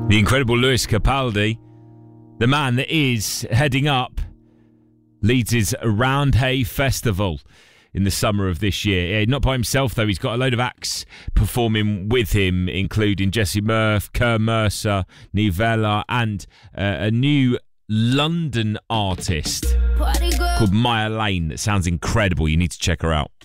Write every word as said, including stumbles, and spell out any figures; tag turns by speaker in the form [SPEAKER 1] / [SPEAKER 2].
[SPEAKER 1] The incredible Lewis Capaldi, the man that is heading up Leeds' Roundhay Festival in the summer of this year. Yeah, not by himself, though. He's got a load of acts performing with him, including Jesse Murph, Kerr Mercer, Nivella, and uh, a new London artist called Maya Lane that sounds incredible. You need to check her out.